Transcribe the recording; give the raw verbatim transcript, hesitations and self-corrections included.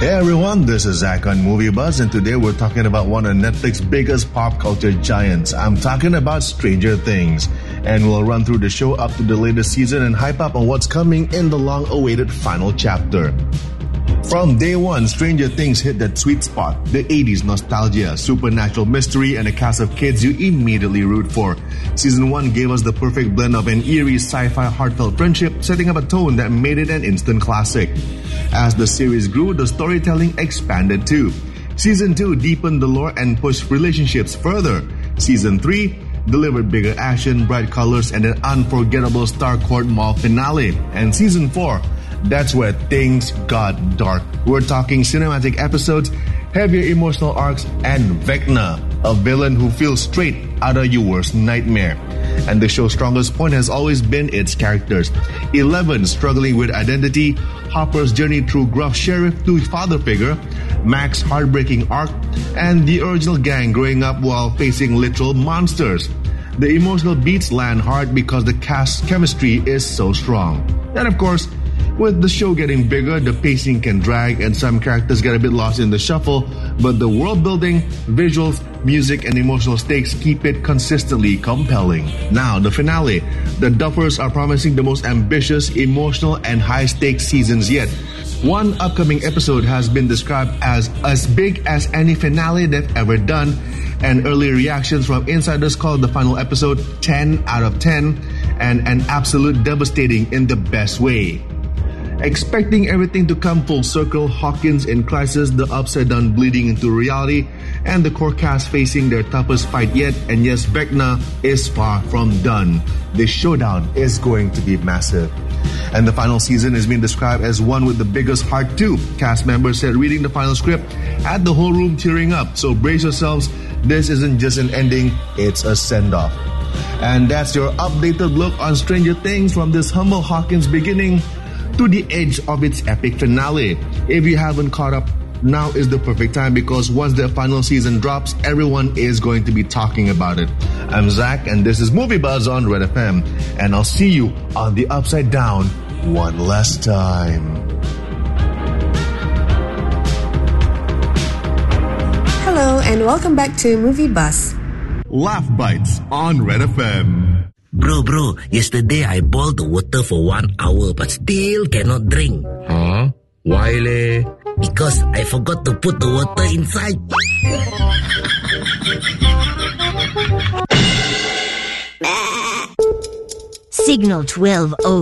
Hey everyone, this is Zach on Movie Buzz, and today we're talking about one of Netflix's biggest pop culture giants. I'm talking about Stranger Things, and we'll run through the show up to the latest season and hype up on what's coming in the long-awaited final chapter. From day one, Stranger Things hit that sweet spot, the eighties nostalgia, supernatural mystery, and a cast of kids you immediately root for. Season one gave us the perfect blend of an eerie sci-fi heartfelt friendship, setting up a tone that made it an instant classic. As the series grew, the storytelling expanded too. Season two deepened the lore and pushed relationships further. Season three delivered bigger action, bright colors, and an unforgettable Starcourt Mall finale. And Season four, that's where things got dark. We're talking cinematic episodes, heavier emotional arcs, and Vecna, a villain who feels straight out of your worst nightmare. And the show's strongest point has always been its characters. Eleven struggling with identity, Hopper's journey through gruff sheriff to father figure, Mac's heartbreaking arc, and the original gang growing up while facing literal monsters. The emotional beats land hard because the cast's chemistry is so strong. And of course, with the show getting bigger, the pacing can drag and some characters get a bit lost in the shuffle, but the world building, visuals, music, and emotional stakes keep it consistently compelling. Now, the finale. The Duffers are promising the most ambitious, emotional, and high-stakes seasons yet. One upcoming episode has been described as as big as any finale they've ever done, and early reactions from insiders called the final episode ten out of ten, and an absolute devastating in the best way. Expecting everything to come full circle, Hawkins in crisis, the Upside Down bleeding into reality, and the core cast facing their toughest fight yet, and yes, Vecna is far from done. This showdown is going to be massive. And the final season is being described as one with the biggest heart too. Cast members said reading the final script had the whole room tearing up, so brace yourselves, this isn't just an ending, it's a send-off. And that's your updated look on Stranger Things, from this humble Hawkins beginning to the edge of its epic finale. If you haven't caught up, now is the perfect time, because once the final season drops, everyone is going to be talking about it. I'm Zach, and this is Movie Buzz on Red F M, and I'll see you on the Upside Down one last time. Hello, and welcome back to Movie Buzz. Laugh Bites on Red F M. Bro, bro, yesterday I boiled the water for one hour but still cannot drink. Huh? Why leh? Because I forgot to put the water inside. Signal twelve oh